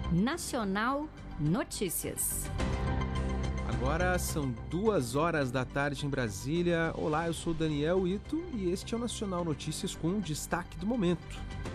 Nacional Notícias. Agora são 2h da tarde em Brasília. Olá, eu sou Daniel Ito e este é o Nacional Notícias com o destaque do momento.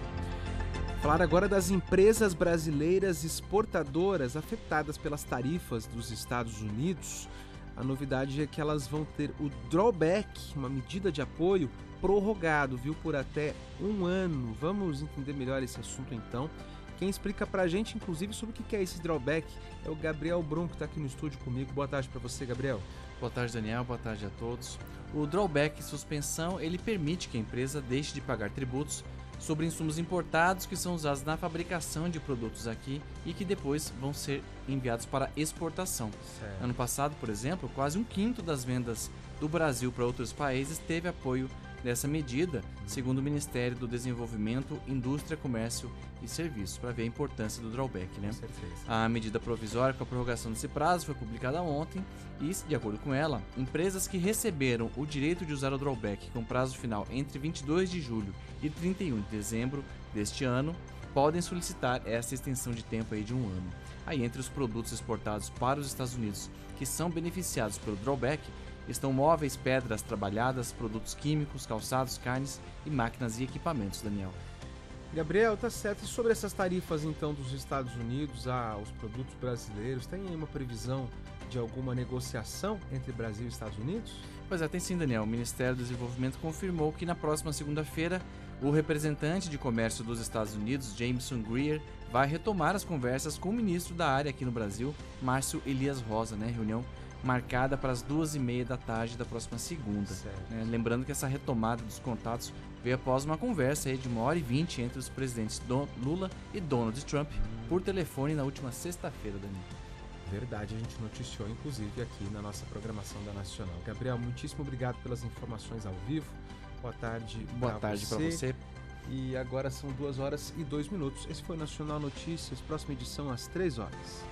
Falar agora das empresas brasileiras exportadoras afetadas pelas tarifas dos Estados Unidos. A novidade é que elas vão ter o drawback, uma medida de apoio prorrogado, por até 1 ano. Vamos entender melhor esse assunto então. Quem explica pra gente, inclusive, sobre o que é esse drawback é o Gabriel Brum, que está aqui no estúdio comigo. Boa tarde para você, Gabriel. Boa tarde, Daniel. Boa tarde a todos. O drawback suspensão, ele permite que a empresa deixe de pagar tributos sobre insumos importados que são usados na fabricação de produtos aqui e que depois vão ser enviados para exportação. Certo. Ano passado, por exemplo, quase 1/5 das vendas do Brasil para outros países teve apoio dessa medida, segundo o Ministério do Desenvolvimento, Indústria, Comércio e Serviços, para ver a importância do drawback, né? Com certeza. A medida provisória com a prorrogação desse prazo foi publicada ontem e, de acordo com ela, empresas que receberam o direito de usar o drawback com prazo final entre 22 de julho e 31 de dezembro deste ano podem solicitar essa extensão de tempo aí de 1 ano. Aí, entre os produtos exportados para os Estados Unidos que são beneficiados pelo drawback, estão móveis, pedras trabalhadas, produtos químicos, calçados, carnes e máquinas e equipamentos, Daniel. Gabriel, tá certo. E sobre essas tarifas, então, dos Estados Unidos aos produtos brasileiros, tem aí uma previsão de alguma negociação entre Brasil e Estados Unidos? Pois é, tem sim, Daniel. O Ministério do Desenvolvimento confirmou que na próxima segunda-feira o representante de comércio dos Estados Unidos, Jameson Greer, vai retomar as conversas com o ministro da área aqui no Brasil, Márcio Elias Rosa, né? Reunião marcada para as 2h30 da tarde da próxima segunda. Lembrando que essa retomada dos contatos veio após uma conversa aí de 1h20 entre os presidentes Lula e Donald Trump por telefone na última sexta-feira, Daniel. Verdade, a gente noticiou inclusive aqui na nossa programação da Nacional. Gabriel, muitíssimo obrigado pelas informações ao vivo. Boa tarde. Boa tarde para você. E agora são 2h02. Esse foi o Nacional Notícias, próxima edição às 3h.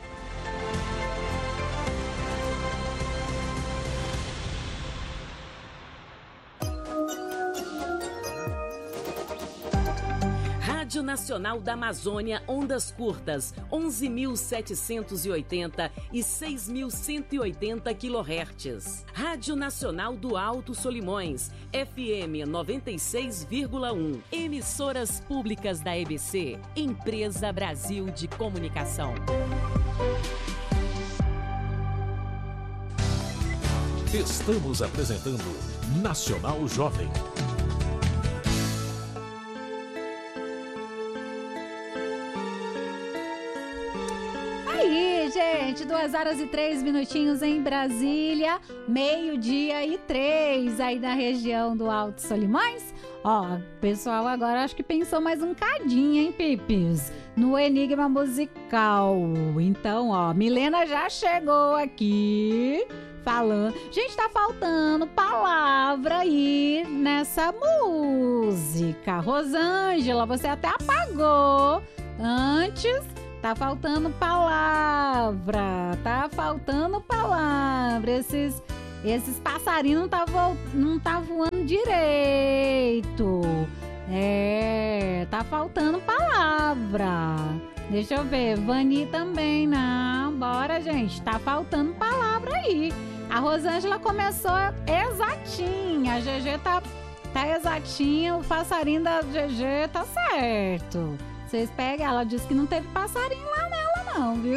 Rádio Nacional da Amazônia, ondas curtas, 11.780 e 6.180 kHz. Rádio Nacional do Alto Solimões, FM 96,1. Emissoras públicas da EBC, Empresa Brasil de Comunicação. Estamos apresentando Nacional Jovem. Gente, 2h03 em Brasília, 12h03 aí na região do Alto Solimões. Ó, pessoal agora acho que pensou mais um cadinho, hein, Pipis? No enigma musical. Então, ó, Milena já chegou aqui falando. Gente, tá faltando palavra aí nessa música. Rosângela, você até apagou antes. Tá faltando palavra, Esses passarinhos não tá voando direito. Tá faltando palavra. Deixa eu ver, Vani também não. Bora, gente, tá faltando palavra aí. A Rosângela começou exatinha, a GG tá exatinha, o passarinho da GG tá certo. Vocês pegam, ela disse que não teve passarinho lá nela não, viu?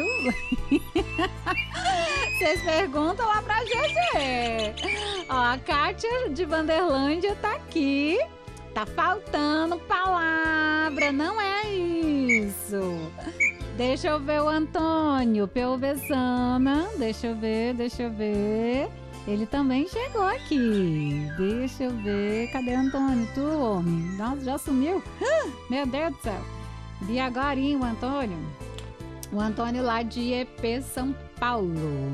Vocês perguntam lá pra GG. Ó, a Kátia de Vanderlândia tá aqui. Tá faltando palavra, não é isso. Deixa eu ver o Antônio Pelvesana. Deixa eu ver. Ele também chegou aqui. Deixa eu ver. Cadê o Antônio? Tu, homem? Nossa, já sumiu? Meu Deus do céu. E agora, o Antônio? O Antônio lá de EP São Paulo.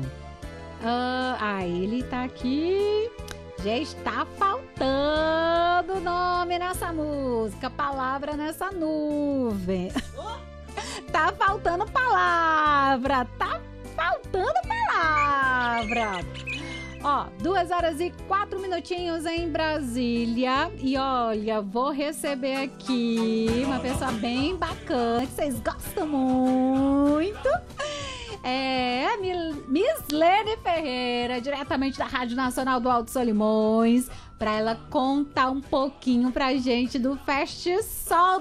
Ele tá aqui. Já está faltando nome nessa música, palavra nessa nuvem. Tá faltando palavra. Ó, 2h04 em Brasília. E olha, vou receber aqui uma pessoa bem bacana, que vocês gostam muito. É Mislene Ferreira, diretamente da Rádio Nacional do Alto Solimões, para ela contar um pouquinho pra gente do Festsol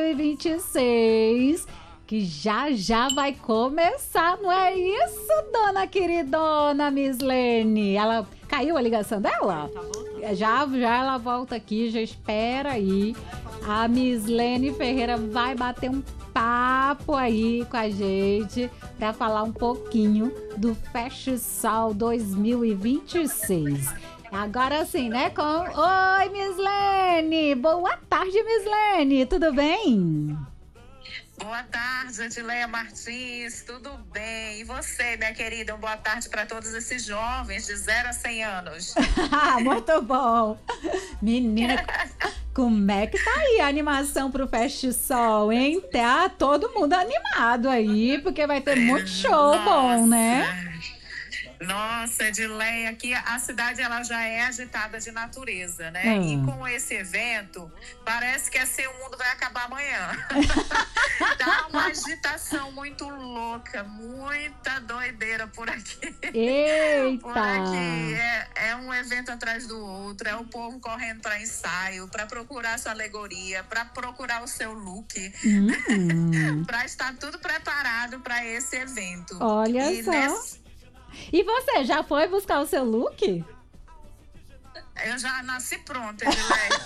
2026, que já vai começar, não é isso, dona queridona Mislene? Ela caiu a ligação dela? Já ela volta aqui, já espera aí. A Mislene Ferreira vai bater um papo aí com a gente para falar um pouquinho do Festsol 2026. Agora sim, né? Oi, Mislene! Boa tarde, Mislene! Tudo bem? Boa tarde, Edileia Martins, tudo bem? E você, minha querida, uma boa tarde para todos esses jovens de 0 a 100 anos. Muito bom! Menina, como é que tá aí a animação pro Festsol, hein? Tá todo mundo animado aí, porque vai ter muito show bom, né? Nossa, Edileia, aqui a cidade ela já é agitada de natureza, né? E com esse evento, parece que assim o mundo vai acabar amanhã. Tá uma agitação muito louca, muita doideira por aqui. Eita! Por aqui é um evento atrás do outro, é o povo correndo para ensaio, para procurar sua alegoria, para procurar o seu look, para estar tudo preparado para esse evento. Olha só. E você, já foi buscar o seu look? Eu já nasci pronta, Edileia.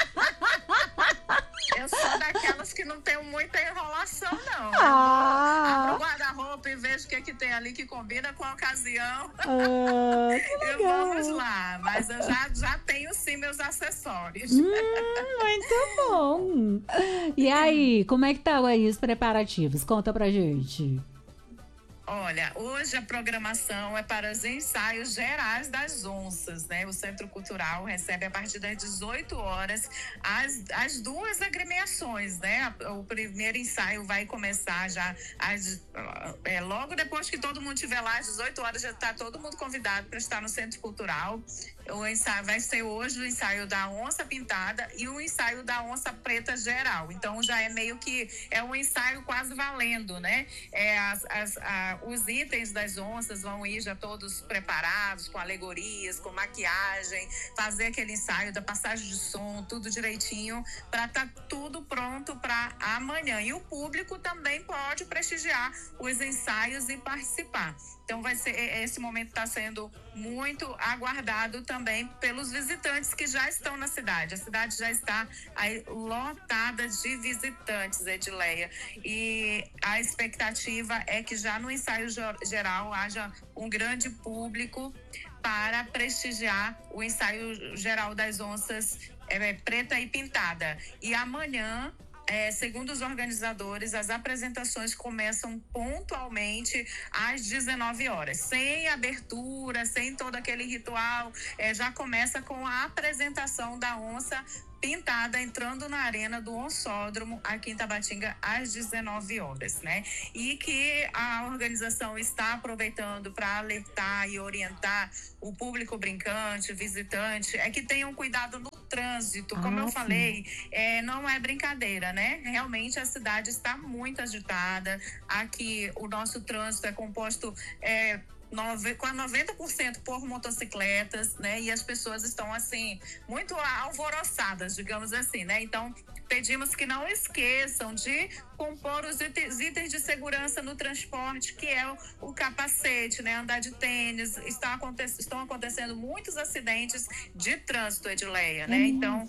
Eu sou daquelas que não tenho muita enrolação, não. Abro o guarda-roupa e vejo o que tem ali que combina com a ocasião. E vamos lá. Mas eu já tenho, sim, meus acessórios. Muito bom. E aí, como é que estão aí os preparativos? Conta pra gente. Olha, hoje a programação é para os ensaios gerais das onças, né? O Centro Cultural recebe a partir das 18 horas as duas agremiações, né? O primeiro ensaio vai começar já logo depois que todo mundo estiver lá, às 18 horas já está todo mundo convidado para estar no Centro Cultural. O ensaio vai ser hoje o ensaio da onça pintada e o ensaio da onça preta geral. Então já é meio que um ensaio quase valendo, né? Os itens das onças vão ir já todos preparados, com alegorias, com maquiagem, fazer aquele ensaio da passagem de som, tudo direitinho, para estar tudo pronto para amanhã. E o público também pode prestigiar os ensaios e participar. Então esse momento está sendo muito aguardado também pelos visitantes que já estão na cidade. A cidade já está aí lotada de visitantes, Edileia. E a expectativa é que já no ensaio geral haja um grande público para prestigiar o ensaio geral das onças preta e pintada. E amanhã, segundo os organizadores, as apresentações começam pontualmente às 19 horas. Sem abertura, sem todo aquele ritual, já começa com a apresentação da onça pintada, entrando na arena do Onçódromo, aqui em Tabatinga, às 19 horas, né? E que a organização está aproveitando para alertar e orientar o público brincante, visitante, que tenham cuidado no trânsito. Como eu falei, não é brincadeira, né? Realmente a cidade está muito agitada. Aqui o nosso trânsito é composto com 90% por motocicletas, né? E as pessoas estão, assim, muito alvoroçadas, digamos assim, né? Então, pedimos que não esqueçam de compor os itens de segurança no transporte, que é o capacete, né? Andar de tênis. Estão acontecendo muitos acidentes de trânsito, Edileia, né? Então,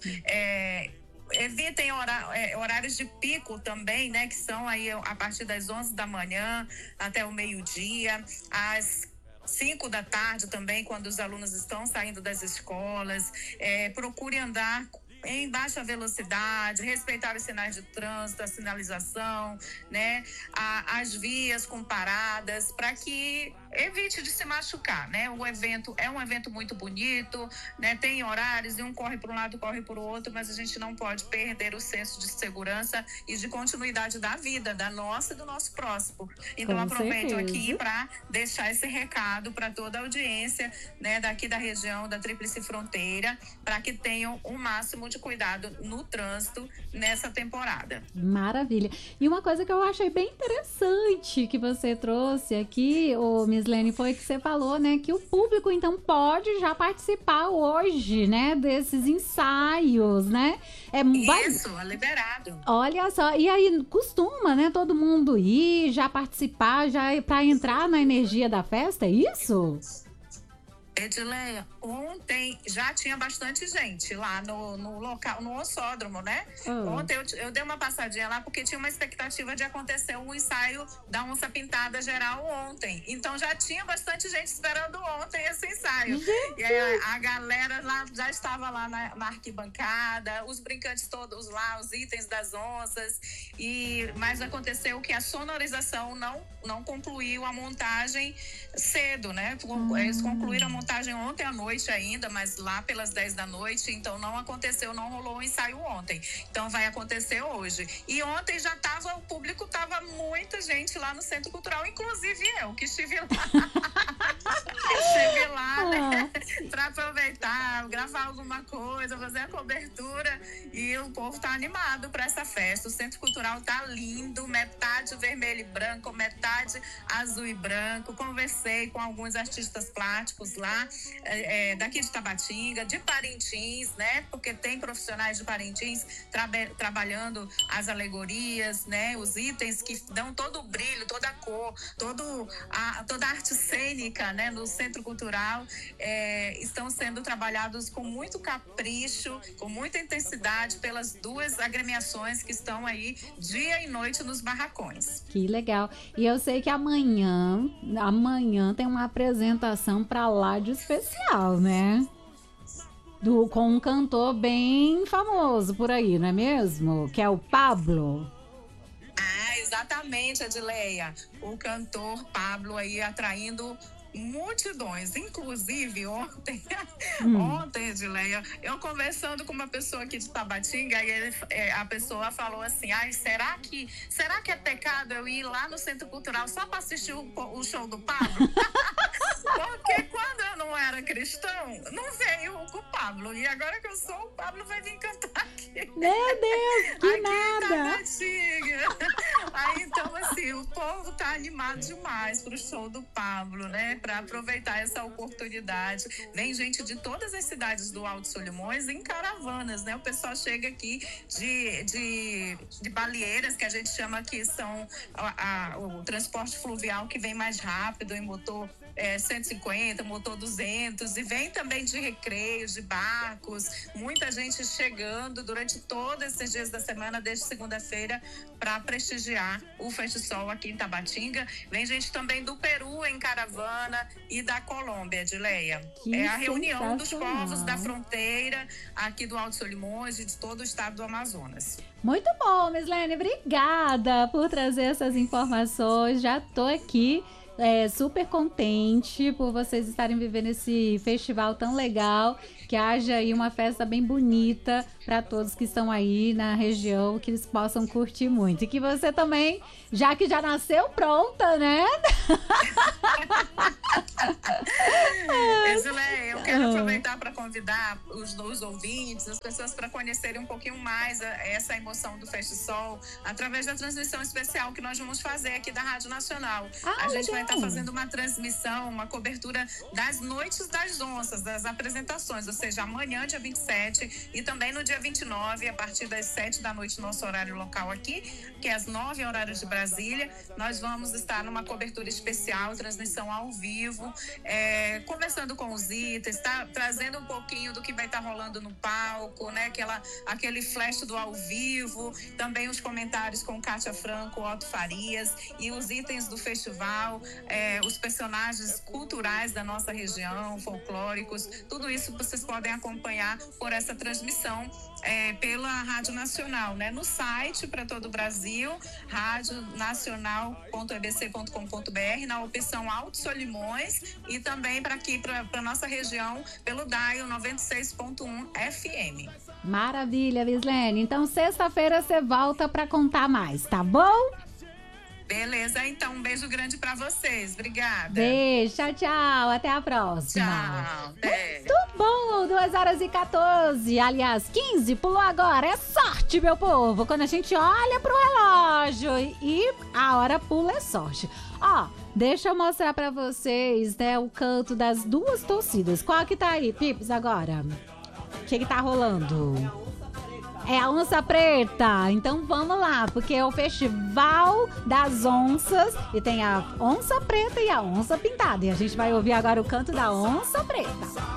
evitem horários de pico também, né? Que são aí a partir das 11 da manhã até o meio-dia, às 5 da tarde também, quando os alunos estão saindo das escolas. Procure andar em baixa velocidade, respeitar os sinais de trânsito, a sinalização, né? As vias com paradas, para que evite de se machucar, né? O evento é um evento muito bonito, né? Tem horários e um corre para um lado, corre para o outro, mas a gente não pode perder o senso de segurança e de continuidade da vida, da nossa e do nosso próximo. Então, aproveito aqui para deixar esse recado para toda a audiência, né, daqui da região da Tríplice Fronteira, para que tenham o máximo de cuidado no trânsito nessa temporada. Maravilha. E uma coisa que eu achei bem interessante que você trouxe aqui, Mislene, foi que você falou, né, que o público então pode já participar hoje, né, desses ensaios, né? Isso, é liberado. Olha só, e aí costuma, né, todo mundo ir, já participar, já para entrar na energia da festa, é isso? Edileia, ontem já tinha bastante gente lá no local, no ossódromo, né? Ontem eu dei uma passadinha lá porque tinha uma expectativa de acontecer um ensaio da Onça Pintada geral ontem. Então já tinha bastante gente esperando ontem esse ensaio. Gente. E aí a galera lá já estava lá na arquibancada, os brincantes todos lá, os itens das onças. Mas aconteceu que a sonorização não concluiu a montagem cedo, né? Eles concluíram a montagem ontem à noite ainda, mas lá pelas 10 da noite, então não rolou o ensaio ontem. Então vai acontecer hoje. E ontem o público tava muita gente lá no Centro Cultural, inclusive eu, que estive lá. Estive lá, né? Pra aproveitar, gravar alguma coisa, fazer a cobertura. E o povo tá animado pra essa festa. O Centro Cultural tá lindo, metade vermelho e branco, metade azul e branco. Conversei com alguns artistas plásticos lá, daqui de Tabatinga, de Parintins, né? Porque tem profissionais de Parintins trabalhando as alegorias, né? Os itens que dão todo o brilho, toda a cor, toda a arte cênica, né? No Centro Cultural estão sendo trabalhados com muito capricho, com muita intensidade pelas duas agremiações que estão aí dia e noite nos barracões. Que legal. E eu sei que amanhã tem uma apresentação para lá de especial, né? Com um cantor bem famoso por aí, não é mesmo? Que é o Pablo. Exatamente, Edileia. O cantor Pablo aí atraindo multidões, inclusive ontem, Edileia, eu conversando com uma pessoa aqui de Tabatinga, e a pessoa falou assim, será que é pecado eu ir lá no Centro Cultural só para assistir o show do Pablo? Porque quando eu não era cristão, não veio o Pablo, e agora que eu sou, o Pablo vai vir cantar aqui. Meu Deus, que aqui nada! Aí, então, assim, o povo tá animado demais pro show do Pablo, né? Para aproveitar essa oportunidade. Vem gente de todas as cidades do Alto Solimões em caravanas, né? O pessoal chega aqui de baleeiras, que a gente chama que são o transporte fluvial que vem mais rápido, em motor 150, motor 200, e vem também de recreios, de barcos, muita gente chegando durante todos esses dias da semana, desde segunda-feira, para prestigiar o Festisol aqui em Tabatinga. Vem gente também do Peru em caravana e da Colômbia, Edileia. É a reunião dos povos da fronteira aqui do Alto Solimões e de todo o estado do Amazonas. Muito bom, Mislene, obrigada por trazer essas informações. Já tô aqui super contente por vocês estarem vivendo esse festival tão legal, que haja aí uma festa bem bonita para todos que estão aí na região, que eles possam curtir muito. E que você também, já que já nasceu pronta, né? Eu quero aproveitar para convidar os ouvintes, as pessoas, para conhecerem um pouquinho mais essa emoção do Festisol através da transmissão especial que nós vamos fazer aqui da Rádio Nacional. A gente vai estar fazendo uma transmissão, uma cobertura das Noites das Onças, das apresentações, ou seja, amanhã, dia 27, e também no dia 29, a partir das 7 da noite, nosso horário local aqui, que é às 9 horários de Brasília. Nós vamos estar numa cobertura especial, transmissão ao vivo, vivo, conversando com os itens, trazendo um pouquinho do que vai estar rolando no palco, né? Aquele flash do ao vivo, também os comentários com Kátia Franco, Otto Farias e os itens do festival, os personagens culturais da nossa região, folclóricos, tudo isso vocês podem acompanhar por essa transmissão pela Rádio Nacional, né? No site para todo o Brasil, radionacional.ebc.com.br, na opção Alto Solimões, e também para aqui, para nossa região, pelo dial 96.1 FM. Maravilha, Vislene. Então, sexta-feira você volta para contar mais, tá bom? Beleza, então um beijo grande para vocês. Obrigada. Beijo, tchau, tchau. Até a próxima. Tchau. Muito bom, 2h14, aliás, 15, pulou agora. É sorte, meu povo. Quando a gente olha pro relógio e a hora pula, é sorte. Ó, deixa eu mostrar pra vocês, né, o canto das duas torcidas. Qual que tá aí, Pips, agora? O que tá rolando? É a Onça Preta. Então vamos lá, porque é o Festival das Onças e tem a Onça Preta e a Onça Pintada. E a gente vai ouvir agora o canto da Onça Preta.